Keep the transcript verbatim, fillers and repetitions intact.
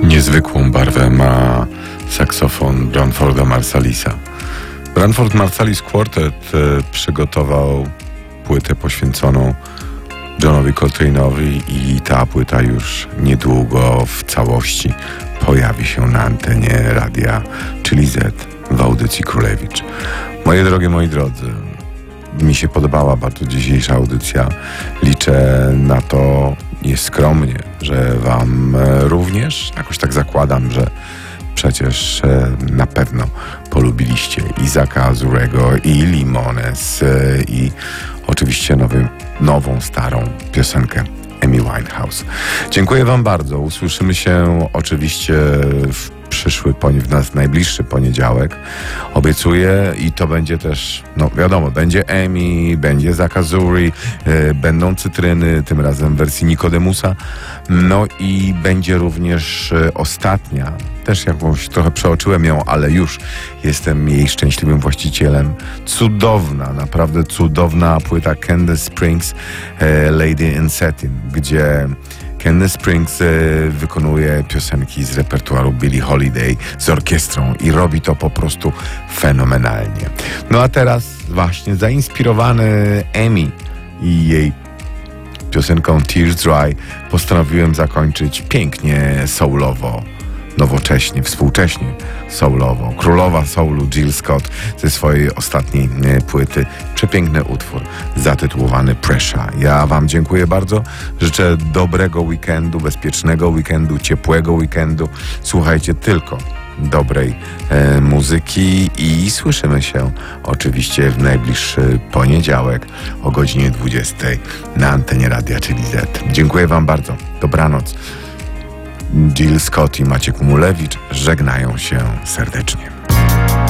Niezwykłą barwę ma saksofon Branforda Marsallisa. Branford Marsalis Quartet e, przygotował płytę poświęconą Johnowi Coltrane'owi i ta płyta już niedługo w całości pojawi się na antenie radia Chili Z w audycji Królewicz. Moje drogie, moi drodzy, mi się podobała bardzo dzisiejsza audycja. Liczę na to nieskromnie, że wam również, jakoś tak zakładam, że przecież na pewno polubiliście Isaaca Azurego i Limones i oczywiście nowy, nową, starą piosenkę Amy Winehouse. Dziękuję wam bardzo. Usłyszymy się oczywiście w przyszły, w nas najbliższy poniedziałek. Obiecuję i to będzie też, no wiadomo, będzie Amy, będzie Isaac Azuri, yy, będą cytryny, tym razem w wersji Nikodemusa. No i będzie również yy, ostatnia, też jakąś trochę przeoczyłem ją, ale już jestem jej szczęśliwym właścicielem. Cudowna, naprawdę cudowna płyta Candace Springs, yy, Lady in Satin, gdzie Candace Springs y, wykonuje piosenki z repertuaru Billie Holiday z orkiestrą i robi to po prostu fenomenalnie. No a teraz właśnie zainspirowany Amy i jej piosenką Tears Dry postanowiłem zakończyć pięknie soulowo, nowocześnie, współcześnie soulowo. Królowa soulu Jill Scott ze swojej ostatniej e, płyty. Przepiękny utwór zatytułowany Pressure. Ja wam dziękuję bardzo. Życzę dobrego weekendu, bezpiecznego weekendu, ciepłego weekendu. Słuchajcie tylko dobrej e, muzyki i słyszymy się oczywiście w najbliższy poniedziałek o godzinie dwudziestej na antenie radia Chili Z. Dziękuję wam bardzo. Dobranoc. Jill Scott i Maciek Mulewicz żegnają się serdecznie.